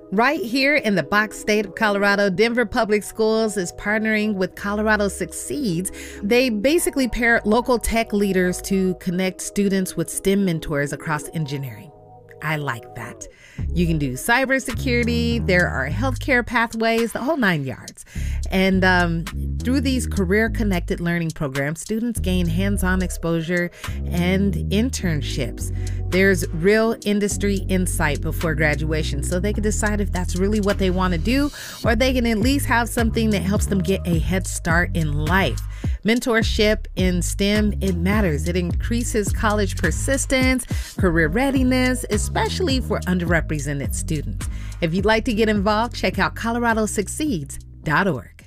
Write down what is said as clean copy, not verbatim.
Right here in the Box State of Colorado, Denver Public Schools is partnering with Colorado Succeeds. They basically pair local tech leaders to connect students with STEM mentors across engineering. I like that. You can do cybersecurity, there are healthcare pathways, the whole 9 yards. And through these career-connected learning programs, students gain hands-on exposure and internships. There's real industry insight before graduation, so they can decide if that's really what they want to do, or they can at least have something that helps them get a head start in life. Mentorship in STEM, it matters. It increases college persistence, career readiness, especially for underrepresented students. If you'd like to get involved, check out coloradosucceeds.org.